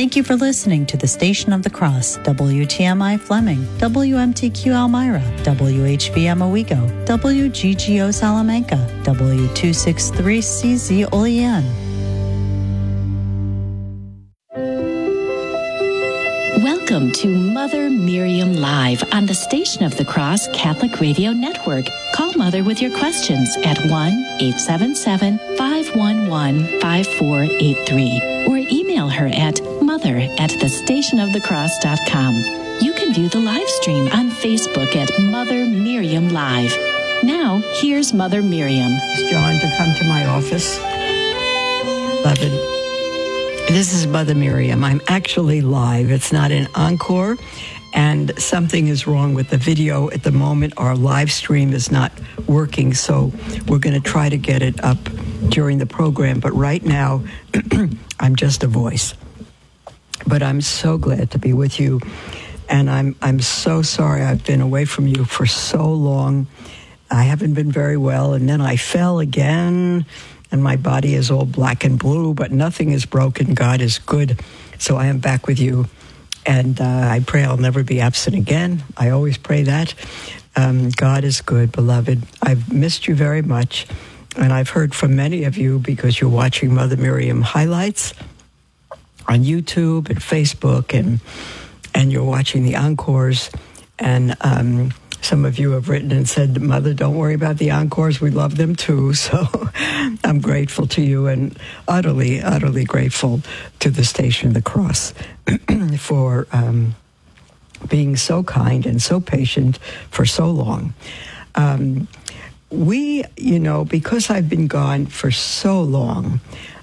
Thank you for listening to the Station of the Cross, WTMI Fleming, WMTQ Elmira, WHVM Owego, WGGO Salamanca, W263CZ Olean. Welcome to Mother Miriam Live on the Station of the Cross Catholic Radio Network. Call Mother with your questions at 1-877-511-5483 or email her at mother@thestationofthecross.com. You can view the live stream on Facebook at Mother Miriam Live. Now, here's Mother Miriam. John to come to my office. Beloved, this is Mother Miriam. I'm actually live. It's not an encore, and something is wrong with the video at the moment. Our live stream is not working, so we're going to try to get it up during the program. But right now, I'm just a voice. But I'm so glad to be with you, and I'm so sorry I've been away from you for so long. I haven't been very well, and then I fell again, and my body is all black and blue, but nothing is broken. God is good. So I am back with you, and I pray I'll never be absent again. I always pray that. God is good, beloved. I've missed you very much, and I've heard from many of you because you're watching Mother Miriam highlights on YouTube and Facebook, and you're watching the encores, and some of you have written and said, Mother, don't worry about the encores. We love them too. So I'm grateful to you and utterly, utterly grateful to the Station of the Cross for being so kind and so patient for so long. Because I've been gone for so long,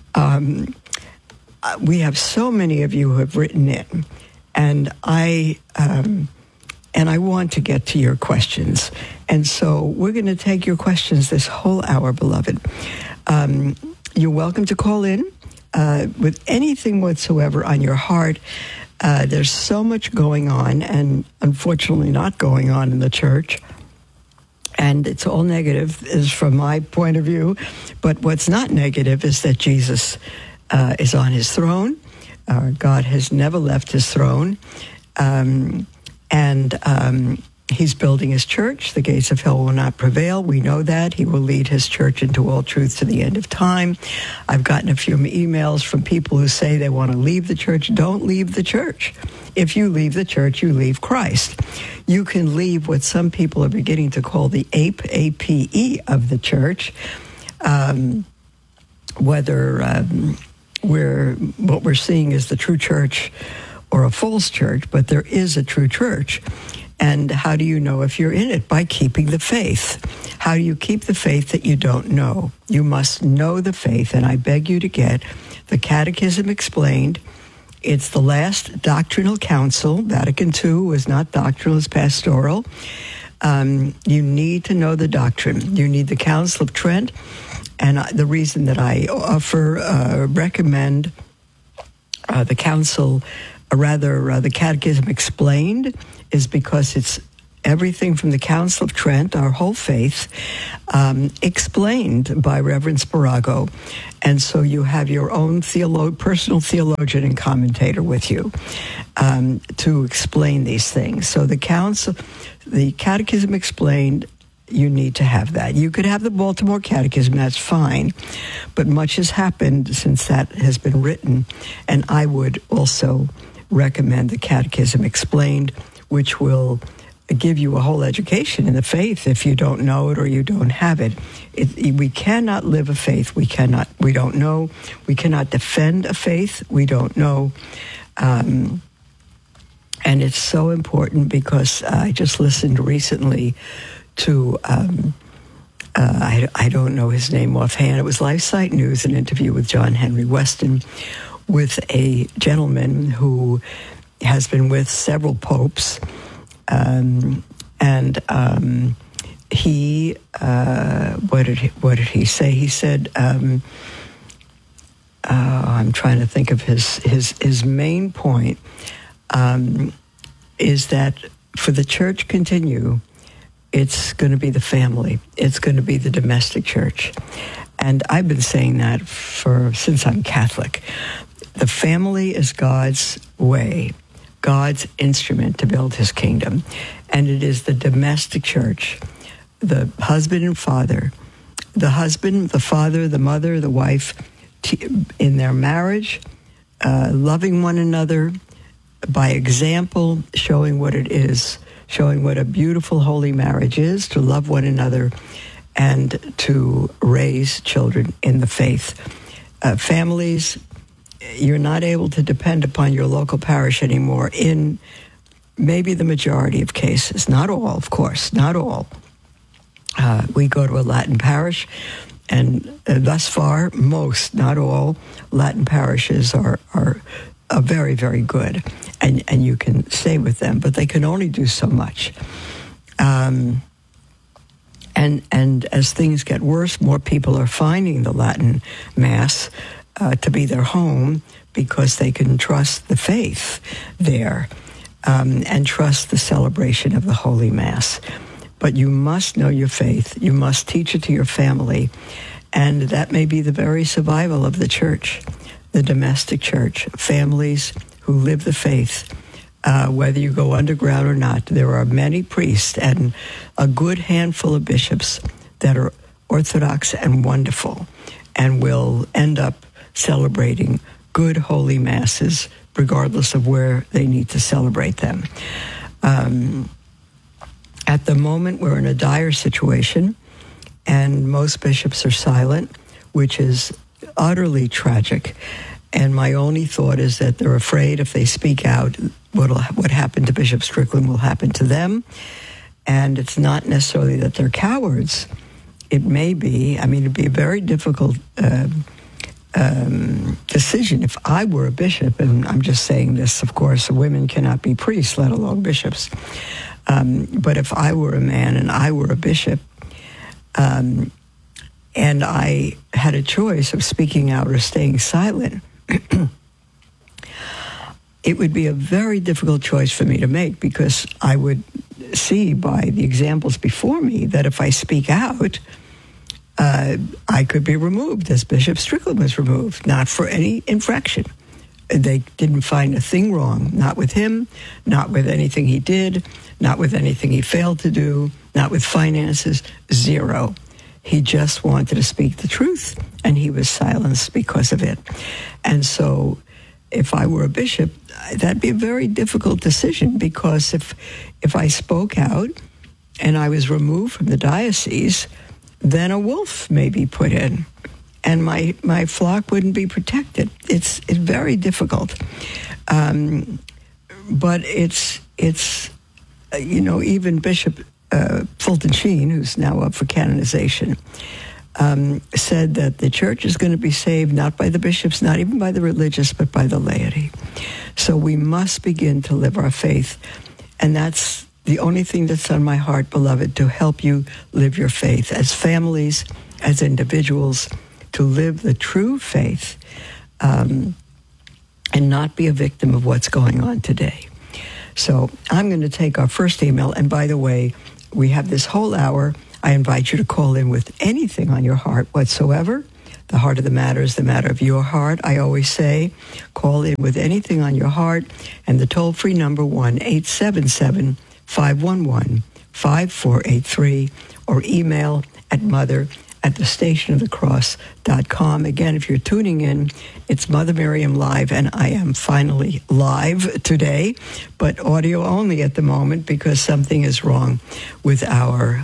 we have so many of you who have written in, and I want to get to your questions. And so we're going to take your questions this whole hour, beloved. You're welcome to call in with anything whatsoever on your heart. There's so much going on, and unfortunately not going on in the church. And it's all negative, is from my point of view. But what's not negative is that Jesus is on his throne. God has never left his throne. He's building his church. The gates of hell will not prevail. We know that. He will lead his church into all truth to the end of time. I've gotten a few emails from people who say they want to leave the church. Don't leave the church. If you leave the church, you leave Christ. You can leave what some people are beginning to call the ape, A-P-E, of the church, whether what we're seeing is the true church or a false church, but there is a true church. And how do you know if you're in it? By keeping the faith. How do you keep the faith that you don't know? You must know the faith, and I beg you to get the Catechism Explained. It's the last doctrinal council. Vatican II was not doctrinal, it's pastoral. You need to know the doctrine. You need the Council of Trent. And the reason that I recommend the council, the Catechism Explained, is because it's everything from the Council of Trent, our whole faith, explained by Reverend Sparago. And so you have your own personal theologian and commentator with you to explain these things. So the Catechism Explained, you need to have that. You could have the Baltimore Catechism, that's fine, but much has happened since that has been written, and I would also recommend the Catechism Explained, which will give you a whole education in the faith if you don't know it or you don't have it. We cannot live a faith we don't know. We cannot defend a faith we don't know. And it's so important because I just listened recently to, I don't know his name offhand. It was LifeSite News, an interview with John Henry Weston with a gentleman who has been with several popes. He, what did he say? He said, I'm trying to think of his main point, is that for the church continue, it's going to be the family. It's going to be the domestic church. And I've been saying that since I'm Catholic. The family is God's way, God's instrument to build his kingdom. And it is the domestic church, the husband and father, the husband, the father, the mother, the wife, in their marriage, loving one another by example, showing what it is, showing what a beautiful, holy marriage is, to love one another and to raise children in the faith. Families, you're not able to depend upon your local parish anymore in maybe the majority of cases. Not all, of course, not all. We go to a Latin parish, and thus far, most, not all, Latin parishes are very, very good, and you can stay with them, but they can only do so much. And as things get worse, more people are finding the Latin Mass to be their home because they can trust the faith there and trust the celebration of the Holy Mass. But you must know your faith. You must teach it to your family. And that may be the very survival of the church, the domestic church, families who live the faith. Whether you go underground or not, there are many priests and a good handful of bishops that are Orthodox and wonderful and will end up celebrating good holy masses regardless of where they need to celebrate them. At the moment, we're in a dire situation, and most bishops are silent, which is utterly tragic. And my only thought is that they're afraid if they speak out, what happened to Bishop Strickland will happen to them. And it's not necessarily that they're cowards. It may be, it'd be a very difficult decision if I were a bishop, and I'm just saying this, of course, women cannot be priests, let alone bishops. But if I were a man and I were a bishop, and I had a choice of speaking out or staying silent, it would be a very difficult choice for me to make, because I would see by the examples before me that if I speak out, I could be removed, as Bishop Strickland was removed, not for any infraction. They didn't find a thing wrong, not with him, not with anything he did, not with anything he failed to do, not with finances, zero. He just wanted to speak the truth, and he was silenced because of it. And so if I were a bishop, that'd be a very difficult decision, because if I spoke out and I was removed from the diocese, then a wolf may be put in, and my flock wouldn't be protected. It's very difficult. But it's even Bishop Fulton Sheen, who's now up for canonization, said that the church is going to be saved not by the bishops, not even by the religious, but by the laity. So we must begin to live our faith. And that's the only thing that's on my heart, beloved, to help you live your faith as families, as individuals, to live the true faith and not be a victim of what's going on today. So I'm going to take our first email. And by the way, we have this whole hour. I invite you to call in with anything on your heart whatsoever. The heart of the matter is the matter of your heart. I always say, call in with anything on your heart. And the toll-free number, 1-877-511-5483, or email at mother@thestationofthecross.com. Again, if you're tuning in, it's Mother Miriam Live, and I am finally live today, but audio only at the moment because something is wrong with our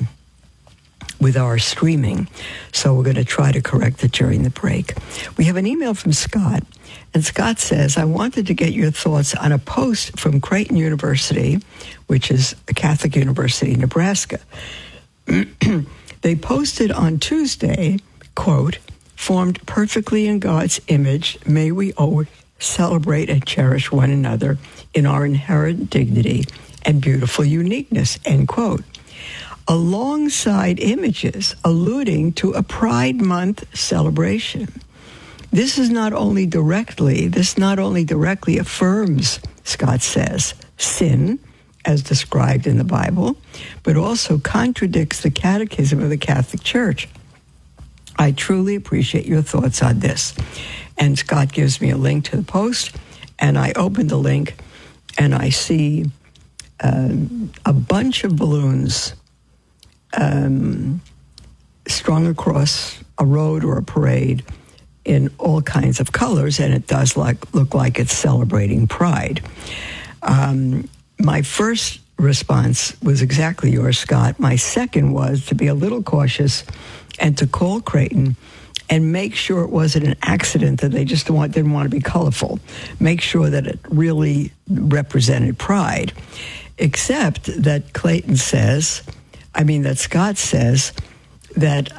streaming. So we're going to try to correct it during the break. We have an email from Scott, and Scott says, I wanted to get your thoughts on a post from Creighton University, which is a Catholic university in Nebraska. They posted on Tuesday, quote, formed perfectly in God's image, may we always celebrate and cherish one another in our inherent dignity and beautiful uniqueness, end quote. Alongside images alluding to a Pride Month celebration. This not only directly affirms, Scott says, sin, as described in the Bible, but also contradicts the Catechism of the Catholic Church, I truly appreciate your thoughts on this. And Scott gives me a link to the post, and I open the link, and I see a bunch of balloons strung across a road or a parade in all kinds of colors, and it does look like it's celebrating Pride. My first response was exactly yours, Scott. My second was to be a little cautious and to call Creighton and make sure it wasn't an accident, that they just didn't want to be colorful. Make sure that it really represented Pride. Except that that Scott says that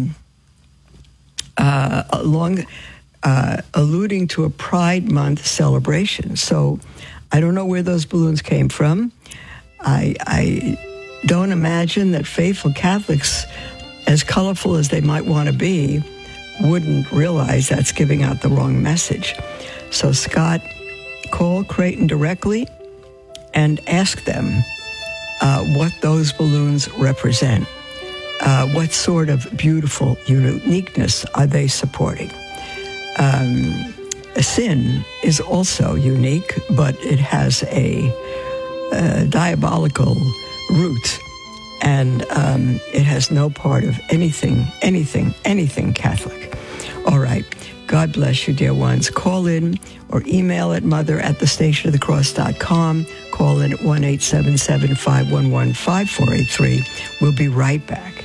alluding to a Pride Month celebration. So I don't know where those balloons came from. I don't imagine that faithful Catholics, as colorful as they might want to be, wouldn't realize that's giving out the wrong message. So Scott, call Creighton directly and ask them what those balloons represent. What sort of beautiful uniqueness are they supporting? Sin is also unique, but it has a diabolical root, and it has no part of anything Catholic. All right. God bless you, dear ones. Call in or email at mother@thestationofthecross.com. Call in at 1-877-511-5483. We'll be right back.